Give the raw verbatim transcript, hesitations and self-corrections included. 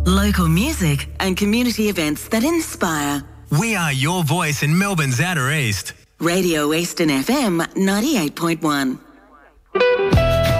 Local music and community events that inspire. We are your voice in Melbourne's Outer East. Radio Eastern F M ninety-eight point one.